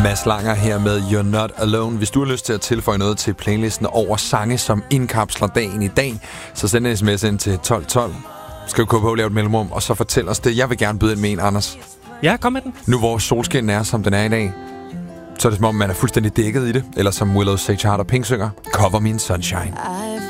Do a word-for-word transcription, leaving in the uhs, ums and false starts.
Mads Langer her med You're Not Alone. Hvis du har lyst til at tilføje noget til playlisten over sange, som indkapsler dagen i dag, så send en sms ind til tolv tolv. Skriv K P, lav et mellemrum, og så fortæl os det. Jeg vil gerne byde ind med en, Anders. Ja, kom med den. Nu hvor solskin er, som den er i dag, så er det som om, man er fuldstændig dækket i det. Eller som Willow Sage Heart og Pink synger, Cover Me in Sunshine.